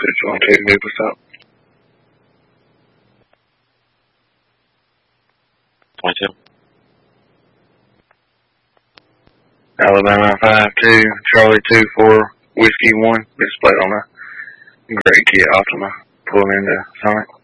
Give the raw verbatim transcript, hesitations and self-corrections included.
six one two, Move, what's up? twenty-two. Alabama five two, Charlie two four, Whiskey one. Displayed on a great kit Optima. Pulling into Sonic.